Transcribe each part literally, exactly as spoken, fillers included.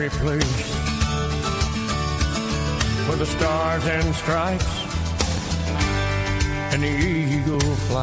happy place where the stars and stripes and the eagle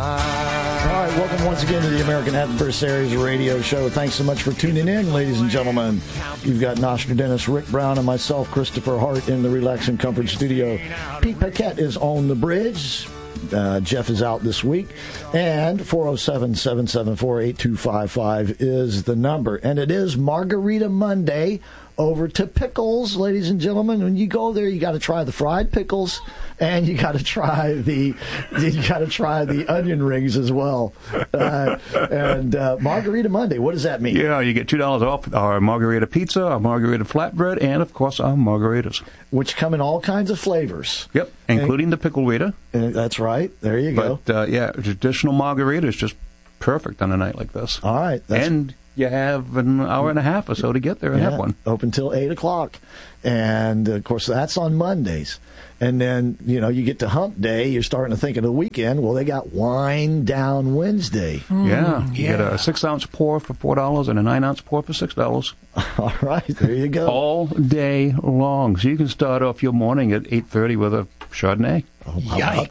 fly. All right, welcome once again to the American Adversaries Radio Show. Thanks so much for tuning in, ladies and gentlemen. You've got Nostradamus, Rick Brown, and myself, Christopher Hart, in the Relax and Comfort Studio. Pete Paquette is on the bridge. Uh, Jeff is out this week. And four oh seven, seven seven four, eight two five five is the number. And it is Margarita Monday over to Pickles, ladies and gentlemen. When you go there, you got to try the fried pickles, and you got to try the you got to try the onion rings as well. Uh, and uh, Margarita Monday, what does that mean? Yeah, you get two dollars off our margarita pizza, our margarita flatbread, and of course our margaritas, which come in all kinds of flavors. Yep, including and, the picklewita. That's right. There you go. But uh, yeah, traditional margarita is just perfect on a night like this. All right, that's and you have an hour and a half or so to get there and yeah, have one. Open till eight o'clock. And, of course, that's on Mondays. And then, you know, you get to hump day, you're starting to think of the weekend. Well, they got Wine Down Wednesday. Mm, yeah. You yeah. get a six-ounce pour for four dollars and a nine-ounce pour for six dollars. All right. There you go. All day long. So you can start off your morning at eight thirty with a Chardonnay. Oh, how about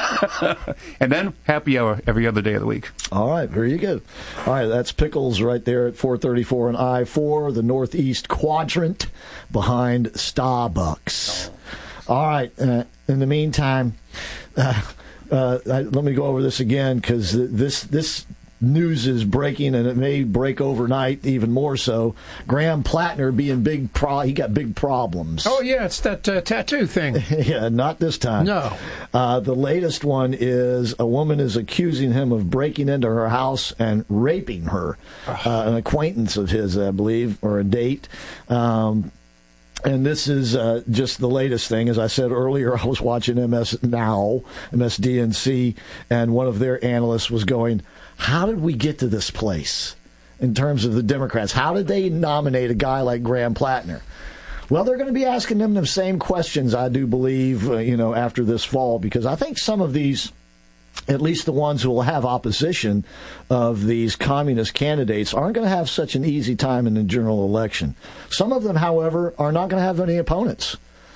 that? And then happy hour every other day of the week. All right, very good. All right, that's Pickles right there at four thirty-four and I four, the northeast quadrant behind Starbucks. All right, uh, in the meantime, uh, uh, let me go over this again because this this news is breaking, and it may break overnight even more so. Graham Plattner being big, pro- he got big problems. Oh, yeah, it's that uh, tattoo thing. Yeah, not this time. No. Uh, the latest one is a woman is accusing him of breaking into her house and raping her. Uh, an acquaintance of his, I believe, or a date. Um, And this is uh, just the latest thing. As I said earlier, I was watching M S Now, M S D N C, and one of their analysts was going, how did we get to this place in terms of the Democrats? How did they nominate a guy like Graham Plattner? Well, they're going to be asking them the same questions, I do believe, uh, you know, after this fall, because I think some of these, at least the ones who will have opposition of these communist candidates, aren't going to have such an easy time in the general election. Some of them, however, are not going to have any opponents.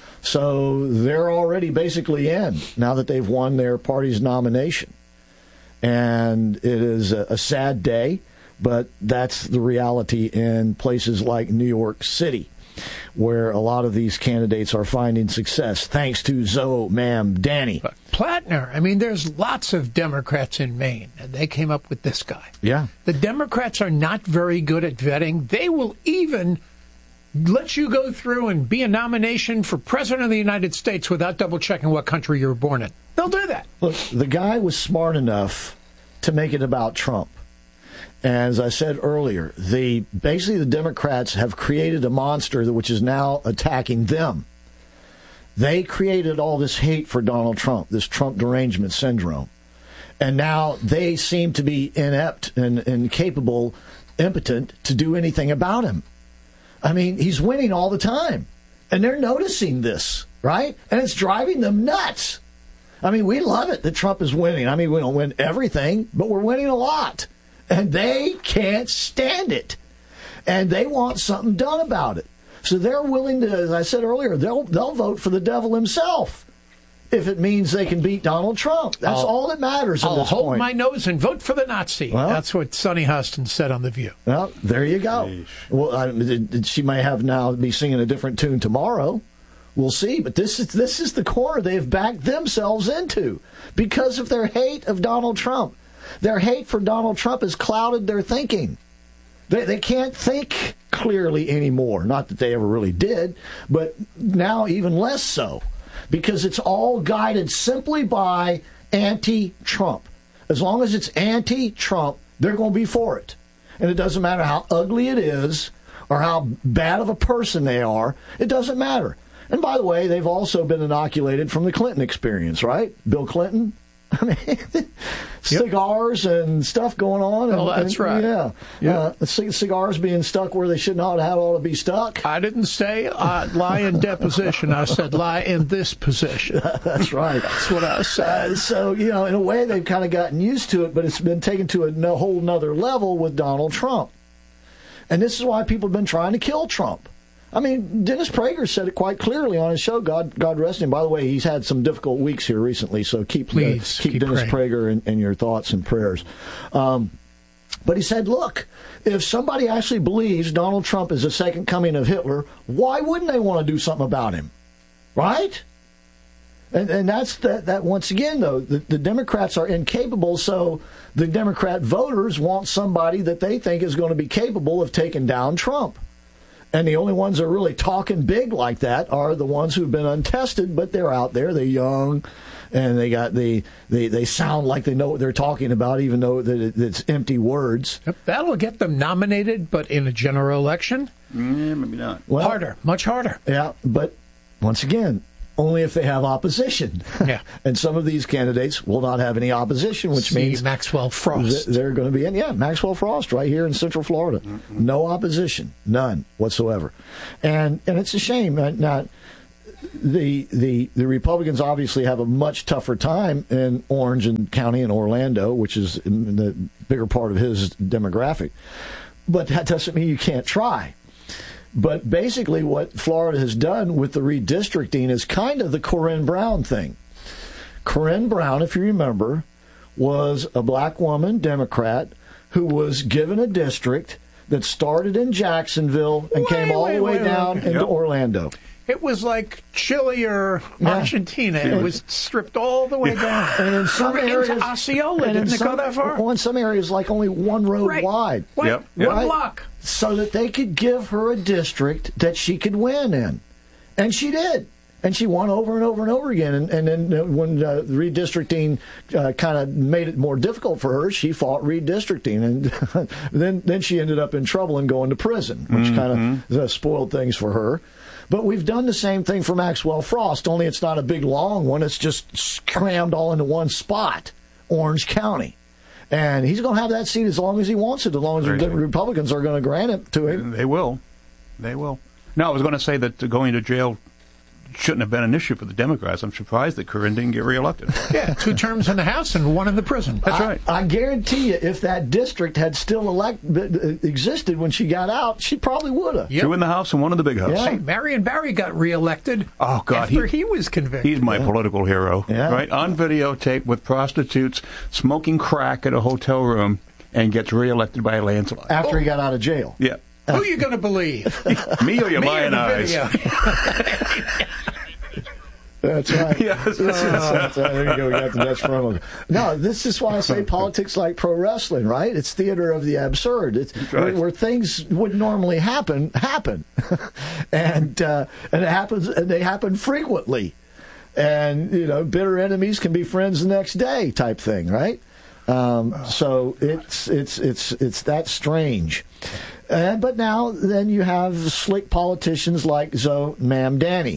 So they're already basically in now that they've won their party's nomination. And it is a, a sad day, but that's the reality in places like New York City, where a lot of these candidates are finding success, thanks to Zoe, ma'am, Danny. But Plattner, I mean, there's lots of Democrats in Maine, and they came up with this guy. Yeah. The Democrats are not very good at vetting. They will even let you go through and be a nomination for President of the United States without double-checking what country you were born in. They'll do that. Look, the guy was smart enough to make it about Trump. And as I said earlier, the basically the Democrats have created a monster which is now attacking them. They created all this hate for Donald Trump, this Trump derangement syndrome. And now they seem to be inept and incapable, impotent to do anything about him. I mean, he's winning all the time. And they're noticing this, right? And it's driving them nuts. I mean, we love it that Trump is winning. I mean, we don't win everything, but we're winning a lot. And they can't stand it. And they want something done about it. So they're willing to, as I said earlier, they'll they'll vote for the devil himself if it means they can beat Donald Trump. That's I'll, all that matters at I'll this hold point. my nose and vote for the Nazi. Well, that's what Sonny Hostin said on The View. Well, there you go. Sheesh. Well, I, she may have now be singing a different tune tomorrow. We'll see. But this is this is the corner they've backed themselves into because of their hate of Donald Trump. Their hate for Donald Trump has clouded their thinking. They they can't think clearly anymore. Not that they ever really did, but now even less so, because it's all guided simply by anti-Trump. As long as it's anti-Trump, they're going to be for it. And it doesn't matter how ugly it is or how bad of a person they are. It doesn't matter. And by the way, they've also been inoculated from the Clinton experience, right? Bill Clinton. I mean, cigars yep. and stuff going on. And, oh, that's and, right. Yeah. yeah. Uh, c- cigars being stuck where they should not have ought to be stuck. I didn't say uh, lie in deposition. I said lie in this position. That's right. That's what I said. Uh, so, you know, in a way, they've kind of gotten used to it, but it's been taken to a no, whole nother level with Donald Trump. And this is why people have been trying to kill Trump. I mean, Dennis Prager said it quite clearly on his show. God, God rest him. By the way, he's had some difficult weeks here recently, so keep Please, uh, keep, keep Dennis praying. Prager in, in your thoughts and prayers. Um, but he said, look, if somebody actually believes Donald Trump is the second coming of Hitler, why wouldn't they want to do something about him? Right? And, and that's that, that once again, though, the, the Democrats are incapable, so the Democrat voters want somebody that they think is going to be capable of taking down Trump. And the only ones that are really talking big like that are the ones who've been untested, but they're out there. They're young, and they got the they, they sound like they know what they're talking about, even though that it, it's empty words. Yep, that'll get them nominated, but in a general election, Yeah, maybe not. Well, harder, much harder. Yeah, but once again, only if they have opposition. Yeah. And some of these candidates will not have any opposition, which See means Maxwell Frost. th- they're going to be in. Yeah, Maxwell Frost right here in Central Florida. Mm-hmm. No opposition, none whatsoever. And and it's a shame. Uh, Now, the the the Republicans obviously have a much tougher time in Orange and County and Orlando, which is in the bigger part of his demographic. But that doesn't mean you can't try. But basically what Florida has done with the redistricting is kind of the Corinne Brown thing. Corinne Brown, if you remember, was a black woman, Democrat, who was given a district that started in Jacksonville and Wait, came all wait, the way wait, down wait. into Yep. Orlando. It was like Chile or Yeah. Argentina. It was stripped all the way down. And in some Into areas, Osceola. and in Didn't it some, go that far? well, in some areas, like only one road Right. wide. What? Yep, One yep. block. So that they could give her a district that she could win in. And she did. And she won over and over and over again. And, and then uh, when uh, redistricting uh, kind of made it more difficult for her, she fought redistricting. And then, then she ended up in trouble and going to prison, which Mm-hmm. kind of uh, spoiled things for her. But we've done the same thing for Maxwell Frost, only it's not a big, long one. It's just crammed all into one spot, Orange County. And he's going to have that seat as long as he wants it, as long as the Crazy. Republicans are going to grant it to him. They will. They will. No, I was going to say that going to jail shouldn't have been an issue for the Democrats. I'm surprised that Corinne didn't get reelected. Yeah, two terms in the House and one in the prison. That's I, right. I guarantee you, if that district had still elect, existed when she got out, she probably would have. Yep. Two in the House and one in the big house. Yeah. Hey, Marion Barry got reelected Oh, God, after he- he, was convicted. He's my political hero, Yeah. right? On videotape with prostitutes smoking crack at a hotel room and gets reelected by a landslide. After he got out of jail. Yeah. Who are you going to believe? Me or your Me or lying the eyes? video? That's right. Yes. Oh, that's right. There you go. We got the Dutch promo. No, this is why I say politics like pro wrestling, right? It's theater of the absurd. It's right. where, where things would normally happen, happen. and uh, and it happens, and they happen frequently. And, you know, bitter enemies can be friends the next day type thing, right? Um, so it's it's it's it's that strange. Uh, but now then you have slick politicians like Zoe Mamdani.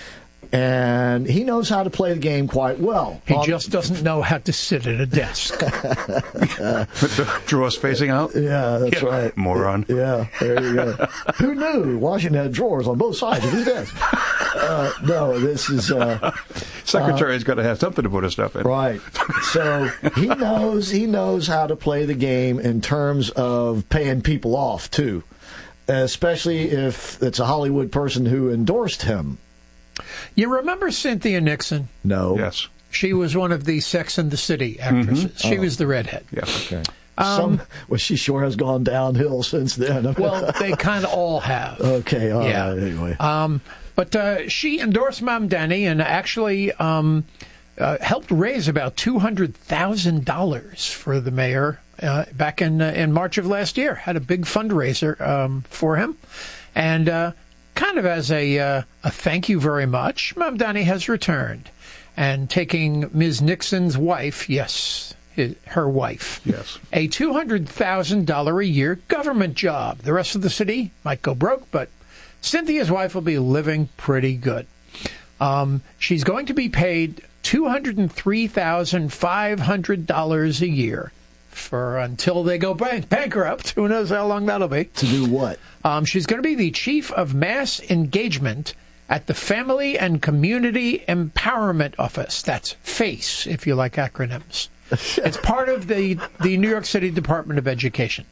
And he knows how to play the game quite well. He Um, just doesn't know how to sit at a desk. With the drawers facing out? Yeah, that's Yeah, right. moron. Yeah, there you go. Who knew Washington had drawers on both sides of his desk? Uh, no, this is... Uh, Secretary's got to have something to put his stuff in. Right. So he knows he knows how to play the game in terms of paying people off too, especially if it's a Hollywood person who endorsed him. You remember Cynthia Nixon? No. Yes. She was one of the Sex and the City actresses. Mm-hmm. She Oh. was the redhead. Yes. Okay. Some, well, she sure has gone downhill since then. Well, they kind of all have. okay. All yeah. right. Anyway. Um, but uh, she endorsed Mamdani and actually um, uh, helped raise about two hundred thousand dollars for the mayor uh, back in uh, in March of last year. Had a big fundraiser um, for him, and uh, kind of as a uh, a thank you very much, Mamdani has returned and taking Miz Nixon's wife, yes, his, her wife, Yes. a two hundred thousand dollars a year government job. The rest of the city might go broke, but Cynthia's wife will be living pretty good. Um, she's going to be paid two hundred three thousand five hundred dollars a year for until they go bank- bankrupt. Who knows how long that'll be? To do what? Um, she's going to be the chief of mass engagement at the Family and Community Empowerment Office. That's FACE, if you like acronyms. It's part of the, the New York City Department of Education.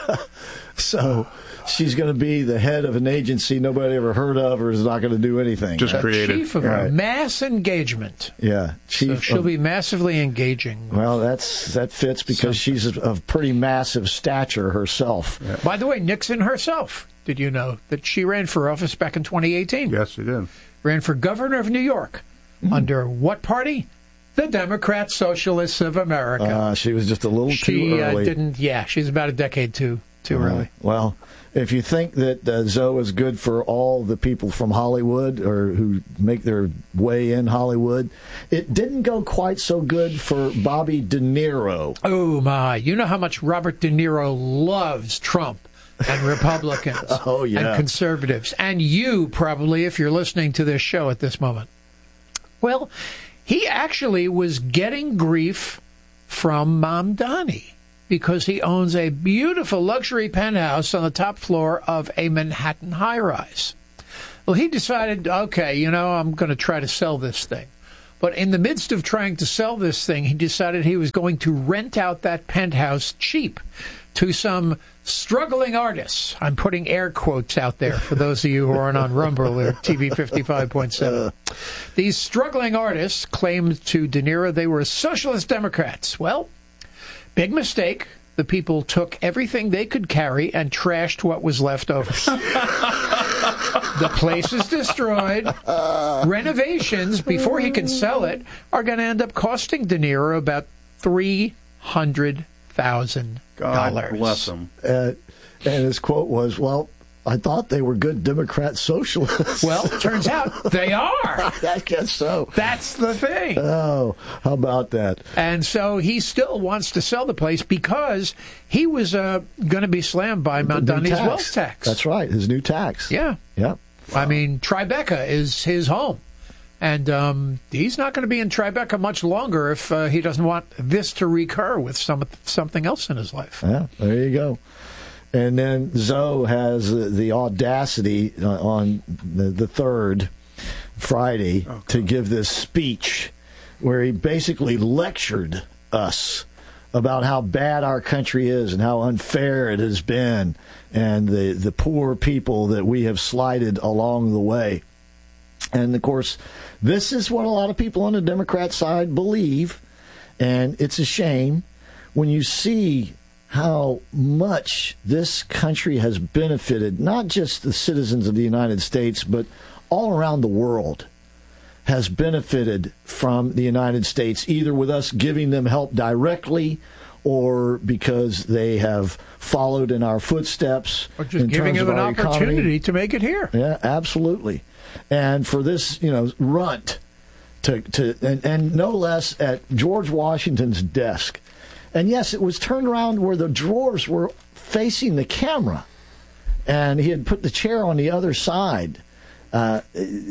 So she's going to be the head of an agency nobody ever heard of or is not going to do anything. Just right? created. Chief of Right. mass engagement. Yeah. Chief So she'll of- be massively engaging. Well, that's that fits because she's of, of pretty massive stature herself. Yeah. By the way, Nixon herself, did you know that she ran for office back in twenty eighteen? Yes, he did. Ran for governor of New York. Mm-hmm. Under what party? The Democrat Socialists of America. Uh, she was just a little she too uh, early. didn't, yeah, she's about a decade too, too Uh, early. Well, if you think that uh, Zoe is good for all the people from Hollywood or who make their way in Hollywood, it didn't go quite so good for Bobby De Niro. Oh, my. You know how much Robert De Niro loves Trump and Republicans Oh, yeah. and conservatives. And you, probably, if you're listening to this show at this moment. Well, he actually was getting grief from Mamdani because he owns a beautiful luxury penthouse on the top floor of a Manhattan high-rise. Well, he decided, okay, you know, I'm going to try to sell this thing. But in the midst of trying to sell this thing, he decided he was going to rent out that penthouse cheap to some struggling artists. I'm putting air quotes out there for those of you who aren't on Rumble or T V fifty-five point seven. These struggling artists claimed to De Niro they were socialist Democrats. Well, big mistake. The people took everything they could carry and trashed what was left over. The place is destroyed. Renovations, before he can sell it, are going to end up costing De Niro about three hundred thousand dollars. God bless him. Uh, and his quote was, well, I thought they were good Democrat socialists. Well, turns out they are. I guess so. That's the thing. Oh, how about that? And so he still wants to sell the place because he was uh, going to be slammed by The new Mamdani's tax. wealth tax. That's right, his new tax. Yeah. Yep. I mean, Tribeca is his home. And um, he's not going to be in Tribeca much longer if uh, he doesn't want this to recur with some something else in his life. Yeah, there you go. And then Zoe has the, the audacity uh, on the, the third Friday Oh, to give this speech where he basically lectured us about how bad our country is and how unfair it has been and the, the poor people that we have slighted along the way. And, of course, this is what a lot of people on the Democrat side believe, and it's a shame when you see how much this country has benefited, not just the citizens of the United States, but all around the world has benefited from the United States, either with us giving them help directly or because they have followed in our footsteps. Or just in giving terms him of an our economy. opportunity to make it here. Yeah, absolutely. And for this, you know, runt to to and, and no less at George Washington's desk. And yes, it was turned around where the drawers were facing the camera, and he had put the chair on the other side, uh,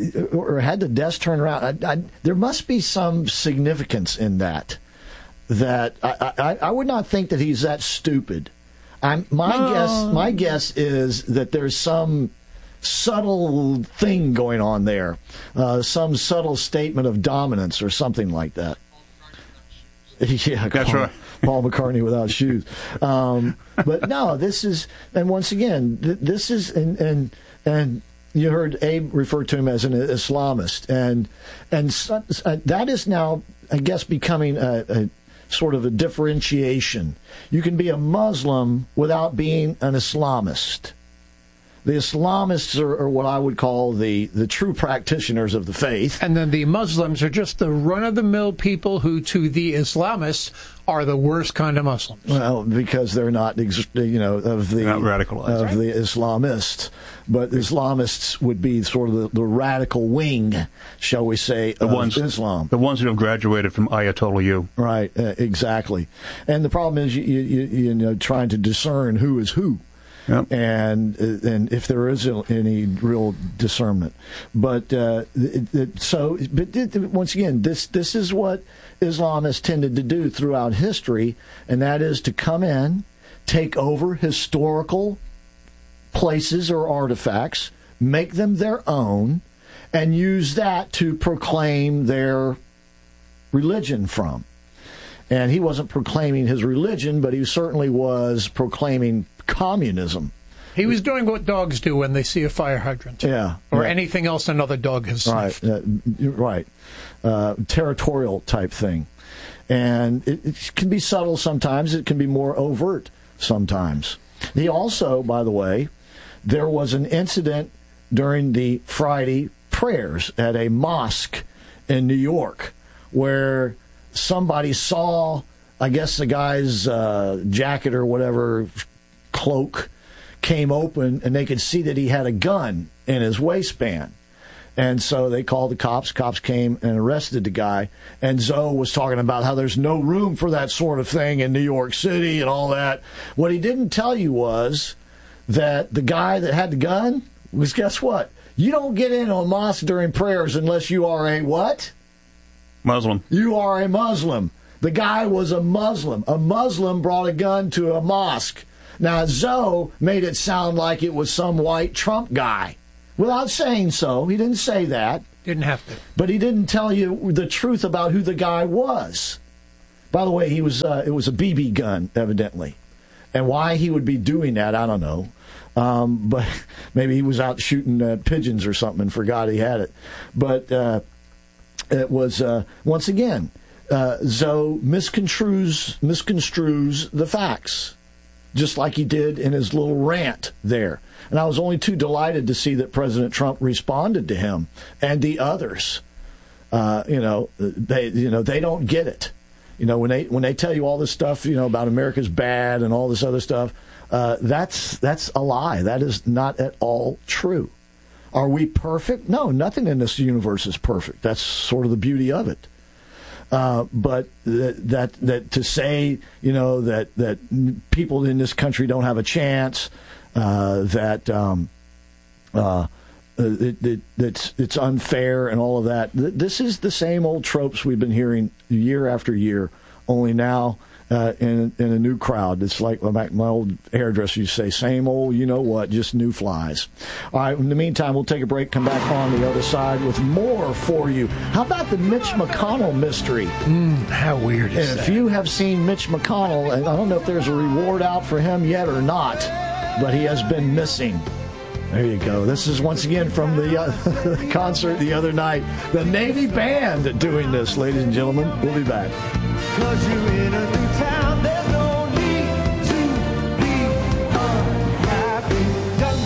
or had the desk turned around. I, I, there must be some significance in that. That I, I, I would not think that he's that stupid. I'm, my No. guess, my guess is that there's some subtle thing going on there, uh, some subtle statement of dominance or something like that. Yeah, That's Paul, right. Paul McCartney without shoes. Um, but no, this is, and once again, th- this is, and and and you heard Abe refer to him as an Islamist, and and so, uh, that is now, I guess, becoming a, a sort of a differentiation. You can be a Muslim without being an Islamist. The Islamists are, are what I would call the, the true practitioners of the faith. And then the Muslims are just the run-of-the-mill people who, to the Islamists, are the worst kind of Muslims. Well, because they're not, ex- you know, of the They're not radicalized. of Right. the Islamists, but Islamists would be sort of the, the radical wing, shall we say, The of ones, Islam. the ones who have graduated from Ayatollah U. Right, uh, exactly. And the problem is, you, you, you, you know, trying to discern who is who. Yep. And uh, and if there is any real discernment, but uh, it, it, so but it, once again, this this is what Islamists tended to do throughout history, and that is to come in, take over historical places or artifacts, make them their own, and use that to proclaim their religion from. And he wasn't proclaiming his religion, but he certainly was proclaiming communism. He was doing what dogs do when they see a fire hydrant. Yeah. Or yeah. anything else another dog has sniffed. Right. Uh, right. Uh, territorial type thing. And it, it can be subtle sometimes. It can be more overt sometimes. He also, by the way, there was an incident during the Friday prayers at a mosque in New York where somebody saw, I guess the guy's uh, jacket or whatever, cloak, came open, and they could see that he had a gun in his waistband. And so they called the cops. Cops came and arrested the guy. And Zoe was talking about how there's no room for that sort of thing in New York City and all that. What he didn't tell you was that the guy that had the gun was, guess what? You don't get in on mosque during prayers unless you are a what? Muslim. You are a Muslim. The guy was a Muslim. A Muslim brought a gun to a mosque. Now, Zoe made it sound like it was some white Trump guy. Without saying so. He didn't say that. Didn't have to. But he didn't tell you the truth about who the guy was. By the way, he was uh, it was a B B gun, evidently. And why he would be doing that, I don't know. Um, but maybe he was out shooting uh, pigeons or something and forgot he had it. But uh, it was, uh, once again, uh, Zoe misconstrues, misconstrues the facts, just like he did in his little rant there. And I was only too delighted to see that President Trump responded to him and the others. Uh, you know, they you know they don't get it. You know, when they when they tell you all this stuff, you know, about America's bad and all this other stuff, uh, that's that's a lie. That is not at all true. Are we perfect? No, nothing in this universe is perfect. That's sort of the beauty of it. Uh, but that, that that to say, you know, that that people in this country don't have a chance, uh, that um, uh, it, it, it's it's unfair and all of that. This is the same old tropes we've been hearing year after year, only now uh, in in a new crowd. It's like my, my old hairdresser used to say, same old, you know what, just new flies. All right, in the meantime, we'll take a break, come back on the other side with more for you. How about the Mitch McConnell mystery? Mm, how weird is and that? If you have seen Mitch McConnell, and I don't know if there's a reward out for him yet or not, but he has been missing. There you go. This is once again from the uh, concert the other night. The Navy Band doing this, ladies and gentlemen. We'll be back. 'Cause you're in a new town, there's no need to be unhappy. Young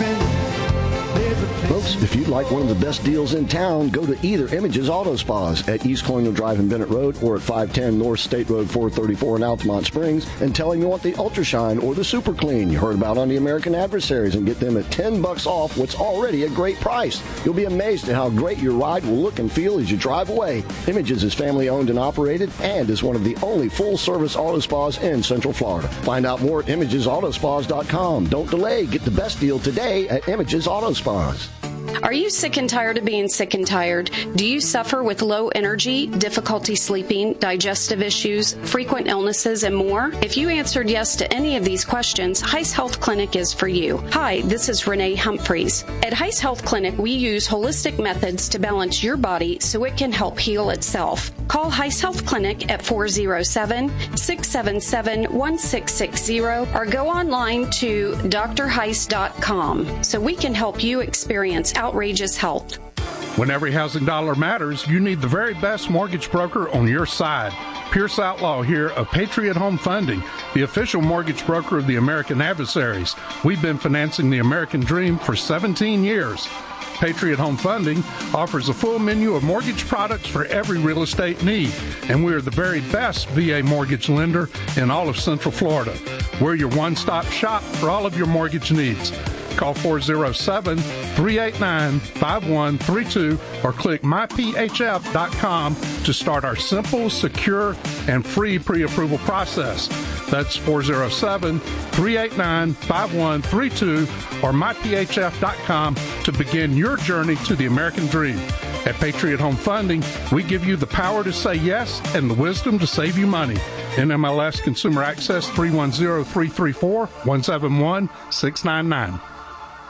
man, there's a place. Folks, if you'd like one of the best deals in town, go to either Images Auto Spas at East Colonial Drive in Bennett Road or at five ten North State Road four thirty-four in Altamont Springs and tell them you want the Ultra Shine or the Super Clean you heard about on the American Adversaries and get them at ten bucks off what's already a great price. You'll be amazed at how great your ride will look and feel as you drive away. Images is family owned and operated and is one of the only full-service auto spas in Central Florida. Find out more at images auto spas dot com. Don't delay. Get the best deal today at Images Auto Spas. Are you sick and tired of being sick and tired? Do you suffer with low energy, difficulty sleeping, digestive issues, frequent illnesses, and more? If you answered yes to any of these questions, Heiss Health Clinic is for you. Hi, this is Renee Humphreys. At Heiss Health Clinic, we use holistic methods to balance your body so it can help heal itself. Call Heiss Health Clinic at four oh seven, six seven seven, one six six zero or go online to d r heiss dot com so we can help you experience outrageous health. When every housing dollar matters, you need the very best mortgage broker on your side. Pierce Outlaw here of Patriot Home Funding, the official mortgage broker of the American Adversaries. We've been financing the American dream for seventeen years. Patriot Home Funding offers a full menu of mortgage products for every real estate need, and we are the very best V A mortgage lender in all of Central Florida. We're your one-stop shop for all of your mortgage needs. Call four oh seven, three eight nine, five one three two or click my p h f dot com to start our simple, secure, and free pre-approval process. That's four oh seven, three eight nine, five one three two or my p h f dot com to begin your journey to the American dream. At Patriot Home Funding, we give you the power to say yes and the wisdom to save you money. N M L S Consumer Access three one zero, three three four, one seven one, six nine nine.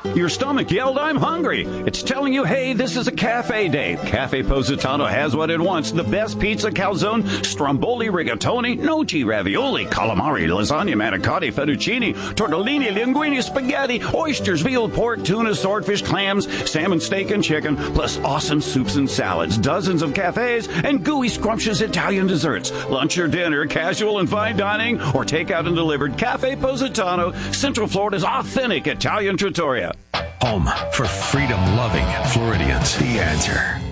Your stomach yelled, I'm hungry. It's telling you, hey, this is a cafe day. Cafe Positano has what it wants. The best pizza, calzone, stromboli, rigatoni, gnocchi, ravioli, calamari, lasagna, manicotti, fettuccine, tortellini, linguine, spaghetti, oysters, veal, pork, tuna, swordfish, clams, salmon, steak, and chicken, plus awesome soups and salads, dozens of cafes, and gooey, scrumptious Italian desserts. Lunch or dinner, casual and fine dining, or takeout and delivered. Cafe Positano, Central Florida's authentic Italian trattoria. Home for freedom-loving Floridians. The Answer.